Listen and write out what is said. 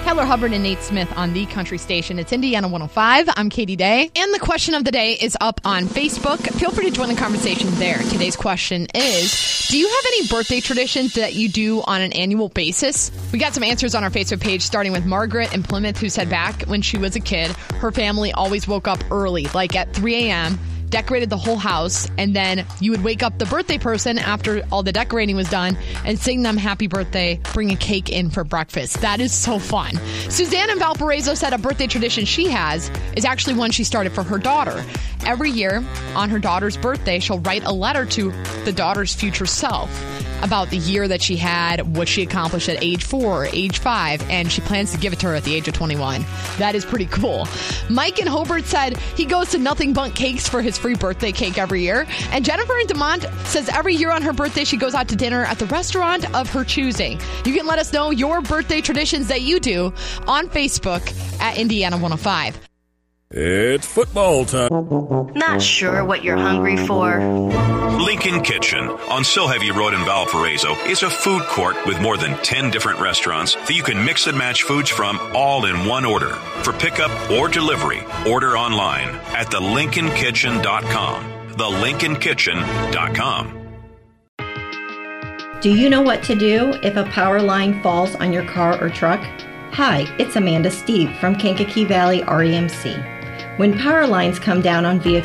Tyler Hubbard and Nate Smith on the Country Station. It's Indiana 105. I'm Katie Day. And the question of the day is up on Facebook. Feel free to join the conversation there. Today's question is, do you have any birthday traditions that you do on an annual basis? We got some answers on our Facebook page, starting with Margaret in Plymouth, who said back when she was a kid, her family always woke up early, like at 3 a.m., decorated the whole house, and then you would wake up the birthday person after all the decorating was done and sing them happy birthday, bring a cake in for breakfast. That is so fun. Suzanne in Valparaiso said a birthday tradition she has is actually one she started for her daughter. Every year on her daughter's birthday, she'll write a letter to the daughter's future self about the year that she had, what she accomplished at age 4, age 5, and she plans to give it to her at the age of 21. That is pretty cool. Mike in Hobart said he goes to Nothing Bundt Cakes for his free birthday cake every year. And Jennifer in Demont says every year on her birthday, she goes out to dinner at the restaurant of her choosing. You can let us know your birthday traditions that you do on Facebook at Indiana 105. It's football time. Not sure what you're hungry for? Lincoln Kitchen on Silheavy Road in Valparaiso is a food court with more than 10 different restaurants that you can mix and match foods from all in one order. For pickup or delivery, order online at thelincolnkitchen.com. Thelincolnkitchen.com. Do you know what to do if a power line falls on your car or truck? Hi, it's Amanda Steve from Kankakee Valley REMC. When power lines come down on vehicles,